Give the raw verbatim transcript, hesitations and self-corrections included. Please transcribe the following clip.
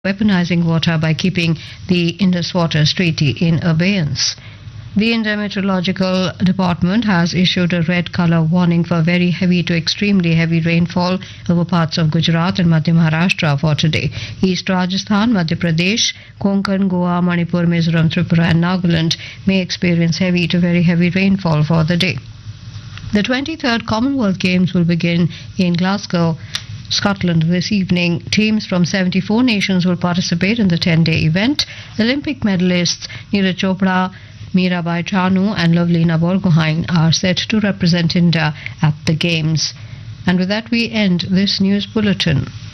weaponizing water by keeping the Indus Waters Treaty in abeyance. The Indian Meteorological Department has issued a red color warning for very heavy to extremely heavy rainfall over parts of Gujarat and Madhya Maharashtra for today. East Rajasthan, Madhya Pradesh, Konkan, Goa, Manipur, Mizoram, Tripura and Nagaland may experience heavy to very heavy rainfall for the day. The twenty-third Commonwealth Games will begin in Glasgow, Scotland this evening. Teams from seventy-four nations will participate in the ten-day event. Olympic medalists Neeraj Chopra, Mirabai Chanu and Lovelina Borgohain are set to represent India at the Games. And with that we end this news bulletin.